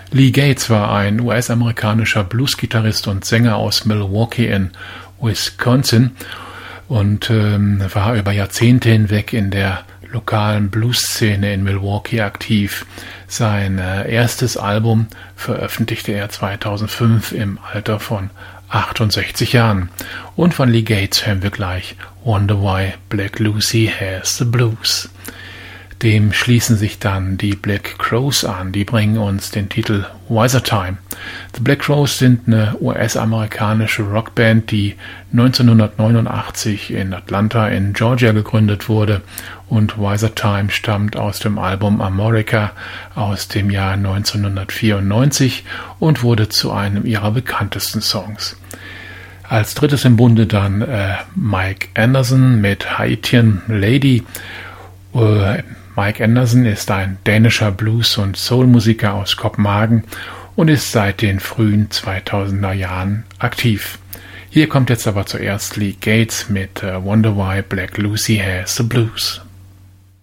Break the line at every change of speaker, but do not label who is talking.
Lee Gates war ein US-amerikanischer Bluesgitarrist und Sänger aus Milwaukee in Wisconsin und war über Jahrzehnte hinweg in der lokalen Blues-Szene in Milwaukee aktiv. Sein erstes Album veröffentlichte er 2005 im Alter von 68 Jahren. Und von Lee Gates hören wir gleich Wonder Why Black Lucy Has the Blues. Dem schließen sich dann die Black Crowes an. Die bringen uns den Titel Wiser Time. The Black Crowes sind eine US-amerikanische Rockband, die 1989 in Atlanta in Georgia gegründet wurde. Und Wiser Time stammt aus dem Album America aus dem Jahr 1994 und wurde zu einem ihrer bekanntesten Songs. Als drittes im Bunde dann Mike Anderson mit Haitian Lady. Mike Anderson ist ein dänischer Blues- und Soul-Musiker aus Kopenhagen und ist seit den frühen 2000er Jahren aktiv. Hier kommt jetzt aber zuerst Lee Gates mit Wonder Why Black Lucy Has the Blues.